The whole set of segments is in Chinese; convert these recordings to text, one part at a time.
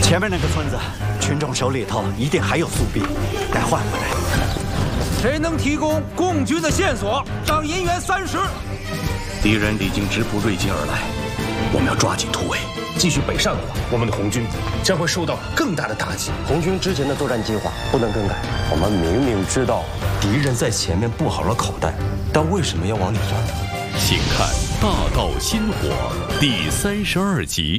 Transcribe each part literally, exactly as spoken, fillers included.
前面那个村子，群众手里头一定还有苏币，该换回来。 谁能提供共军的线索，赏银元三十。 敌人已经直扑瑞金而来，我们要抓紧突围。 继续北上的话，我们的红军将会受到更大的打击。 红军之前的作战计划不能更改。我们明明知道敌人在前面布好了口袋，但为什么要往里钻呢？ 请看《大道新火》第三十二集。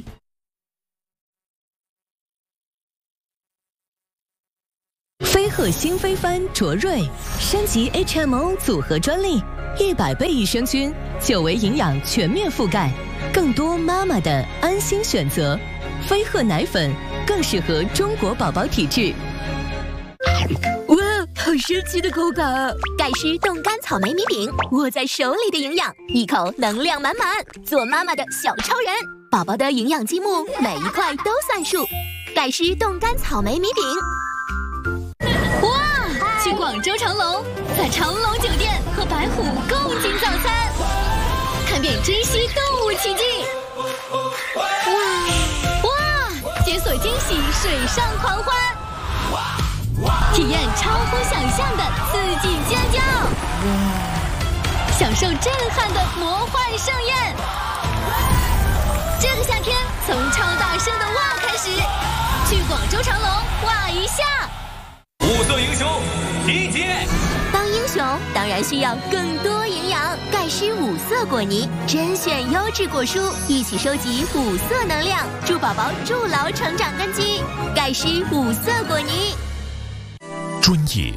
飞鹤新飞帆卓瑞升级 H M O 组合专利，一百倍益生菌，久维营养全面覆盖，更多妈妈的安心选择。飞鹤奶粉更适合中国宝宝体质。 哇，好神奇的口感！ 盖诗冻干草莓米饼，握在手里的营养，一口能量满满，做妈妈的小超人。宝宝的营养积木，每一块都算数。盖诗冻干草莓米饼。 哇！去广州长隆，在长隆酒店和白虎共进早餐，看遍珍稀动物奇迹。哇哇！解锁惊喜水上狂欢，体验超乎想象的刺激尖叫，享受震撼的魔幻盛宴。这个夏天，从超大声的哇开始，去广州长隆哇一下。 五色英雄集结！ 当英雄当然需要更多营养。盖诗五色果泥，甄选优质果蔬，一起收集五色能量，助宝宝筑牢成长根基。盖诗五色果泥， 专业、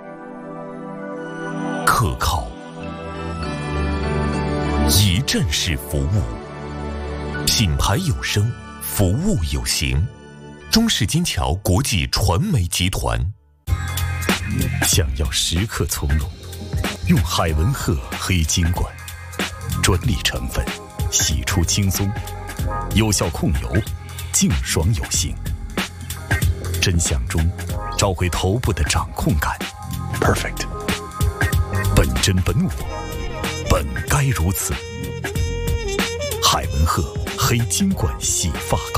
可靠、一站式服务，品牌有声，服务有形。中式金桥国际传媒集团。想要时刻从容，用海文赫黑金管，专利成分，洗出轻松，有效控油，净爽有型。真相中找回头部的掌控感 ，perfect。本真本我，本该如此。海文赫黑金管洗发膏。